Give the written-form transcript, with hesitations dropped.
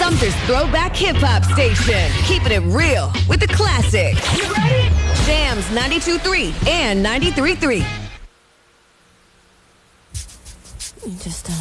Sumter's throwback hip-hop station. Keeping it real with the classics. You ready? Jams 92.3 and 93.3. You just